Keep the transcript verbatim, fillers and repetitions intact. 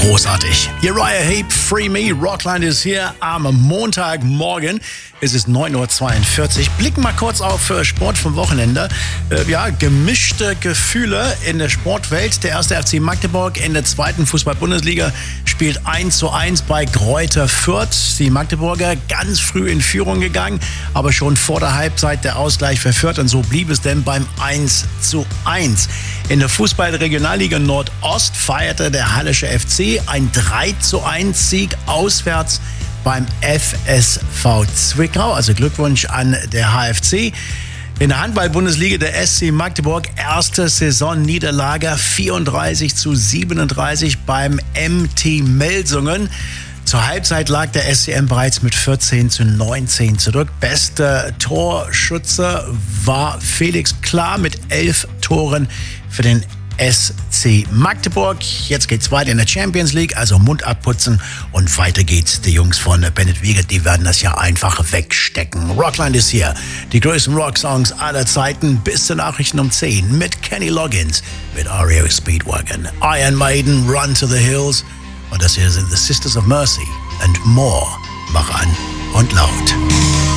Großartig. Uriah Heep, Free Me, Rockland ist hier am Montagmorgen. Es ist neun Uhr zweiundvierzig. Blicken mal kurz auf Sport vom Wochenende. Äh, ja, gemischte Gefühle in der Sportwelt. Der erste F C Magdeburg in der zweiten Fußball-Bundesliga spielt eins zu eins bei Greuther Fürth. Die Magdeburger ganz früh in Führung gegangen, aber schon vor der Halbzeit der Ausgleich für Fürth. Und so blieb es denn beim eins zu eins. In der Fußball-Regionalliga Nordost feierte der Hallische F C ein drei zu eins Sieg auswärts beim F S V Zwickau. Also Glückwunsch an der H F C. In der Handball-Bundesliga der S C Magdeburg erste Saisonniederlage vierunddreißig zu siebenunddreißig beim M T Melsungen. Zur Halbzeit lag der S C M bereits mit vierzehn zu neunzehn zurück. Bester Torschütze war Felix Klar mit elf Toren für den S C Magdeburg. Jetzt geht's weiter in der Champions League, also Mund abputzen und weiter geht's. Die Jungs von Bennett Wiegert, die werden das ja einfach wegstecken. Rockland ist hier. Die größten Rock-Songs aller Zeiten bis zur Nachrichten um zehn mit Kenny Loggins, mit R E O Speedwagon, Iron Maiden, Run to the Hills und das hier sind The Sisters of Mercy and More. Mach an und laut.